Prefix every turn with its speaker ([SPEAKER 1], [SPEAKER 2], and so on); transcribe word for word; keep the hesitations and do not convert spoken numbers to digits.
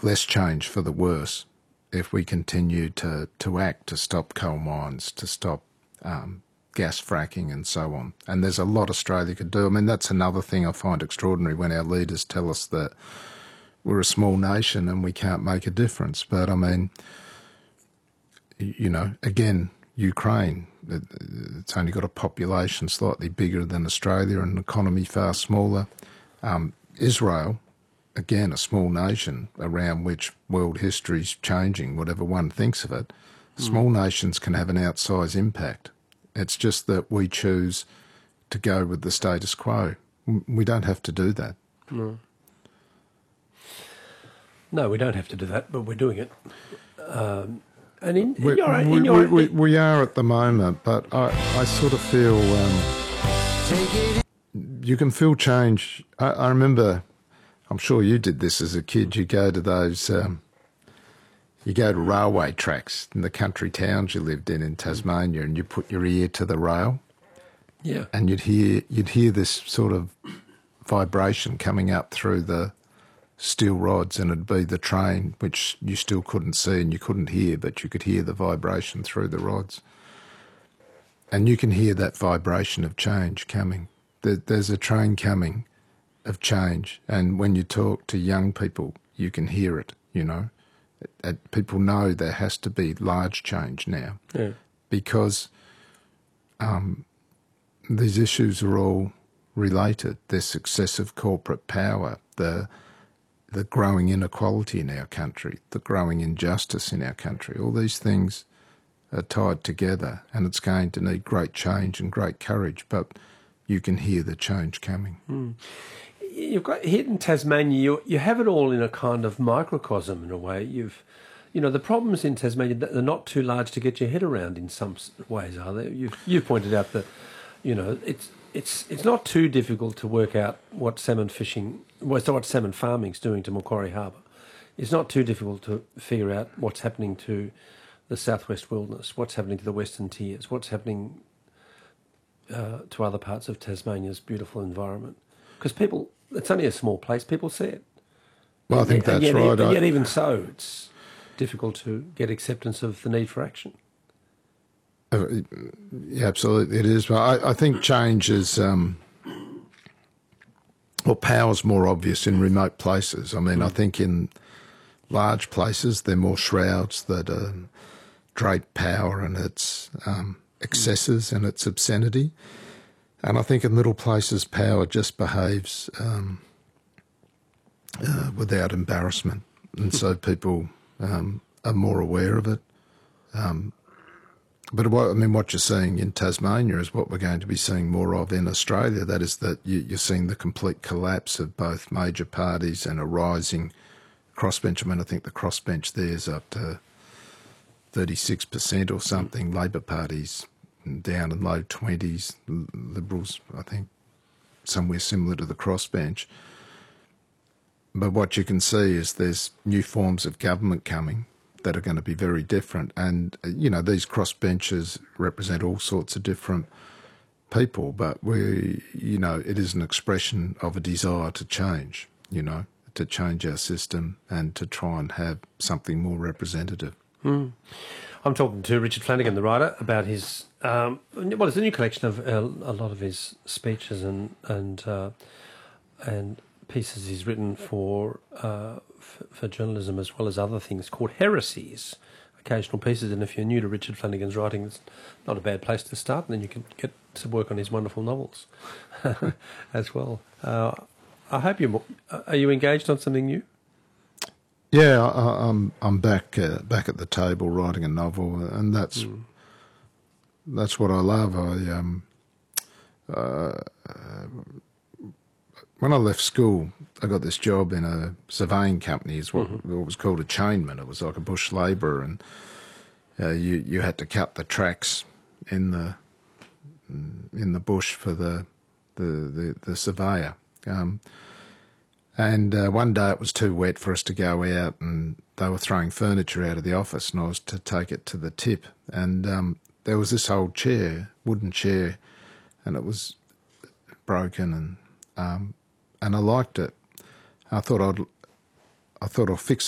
[SPEAKER 1] less change for the worse if we continue to, to act to stop coal mines, to stop um, gas fracking and so on. And there's a lot Australia could do. I mean, that's another thing I find extraordinary when our leaders tell us that we're a small nation and we can't make a difference. But, I mean, you know, again, Ukraine, it's only got a population slightly bigger than Australia and an economy far smaller. Um, Israel, again, a small nation around which world history's changing, whatever one thinks of it. Mm. Small nations can have an outsized impact. It's just that we choose to go with the status quo. We don't have to do that.
[SPEAKER 2] No, no we don't have to do that, but we're doing it. Um, and in, in
[SPEAKER 1] we,
[SPEAKER 2] your, in
[SPEAKER 1] we,
[SPEAKER 2] your,
[SPEAKER 1] we, we are at the moment, but I, I sort of feel um, you can feel change. I, I remember, I'm sure you did this as a kid, you go to those... Um, You go to railway tracks in the country towns you lived in in Tasmania, and you put your ear to the rail,
[SPEAKER 2] yeah,
[SPEAKER 1] and you'd hear you'd hear this sort of vibration coming up through the steel rods, and it'd be the train, which you still couldn't see and you couldn't hear, but you could hear the vibration through the rods, and you can hear that vibration of change coming. There's a train coming of change, and when you talk to young people, you can hear it. You know. Uh, people know there has to be large change now,
[SPEAKER 2] yeah.
[SPEAKER 1] because um, these issues are all related. There's successive corporate power, the the growing inequality in our country, the growing injustice in our country. All these things are tied together, and it's going to need great change and great courage, but you can hear the change coming.
[SPEAKER 2] Mm. You've got here in Tasmania, you you have it all in a kind of microcosm in a way. You've, you know, the problems in Tasmania, they're not too large to get your head around in some ways, are they? You've you've pointed out that, you know, it's it's it's not too difficult to work out what salmon fishing, what salmon farming is doing to Macquarie Harbour. It's not too difficult to figure out what's happening to the southwest wilderness, what's happening to the Western Tiers, what's happening uh, to other parts of Tasmania's beautiful environment. Because people, it's only a small place, people see it.
[SPEAKER 1] Well, I think
[SPEAKER 2] and
[SPEAKER 1] that's
[SPEAKER 2] yet,
[SPEAKER 1] right.
[SPEAKER 2] And yet even so, it's difficult to get acceptance of the need for action.
[SPEAKER 1] Uh, yeah, absolutely, it is. Well, I, I think change is, um, well, power's more obvious in remote places. I mean, mm. I think in large places, there are more shrouds that um, drape power and its um, excesses mm. and its obscenity. And I think in little places, power just behaves um, uh, without embarrassment. And so people um, are more aware of it. Um, but what, I mean, what you're seeing in Tasmania is what we're going to be seeing more of in Australia. That is that you, you're seeing the complete collapse of both major parties and a rising crossbench. I mean, I think the crossbench there is up to thirty-six percent or something. Labor Party's down in low twenties, Liberals, I think, somewhere similar to the crossbench. But what you can see is there's new forms of government coming that are going to be very different. And, you know, these crossbenchers represent all sorts of different people, but we, you know, it is an expression of a desire to change, you know, to change our system and to try and have something more representative.
[SPEAKER 2] Mm. I'm talking to Richard Flanagan, the writer, about his um, well, it's a new collection of uh, a lot of his speeches and and uh, and pieces he's written for, uh, for for journalism as well as other things, called Heresies, occasional pieces. And if you're new to Richard Flanagan's writing, it's not a bad place to start, and then you can get to work on his wonderful novels as well. Uh, I hope you are you engaged on something new?
[SPEAKER 1] Yeah, I, I'm I'm back uh, back at the table writing a novel, and that's mm. that's what I love. I um uh, when I left school, I got this job in a surveying company. It's what, mm-hmm. what was called a chainman. It was like a bush labourer, and uh, you you had to cut the tracks in the in the bush for the the the, the surveyor. Um, And uh, one day it was too wet for us to go out, and they were throwing furniture out of the office, and I was to take it to the tip. And um, there was this old chair, wooden chair, and it was broken, and um, and I liked it. I thought I'd I thought I'll fix